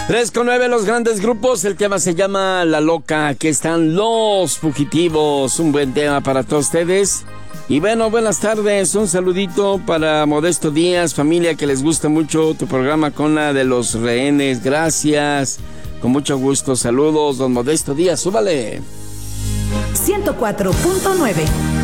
3:09 los grandes grupos, el tema se llama La Loca, aquí están Los Fugitivos, un buen tema para todos ustedes. Y bueno, buenas tardes, un saludito para Modesto Díaz, familia que les gusta mucho tu programa con la de los rehenes, gracias, con mucho gusto, saludos, don Modesto Díaz, súbale. 104.9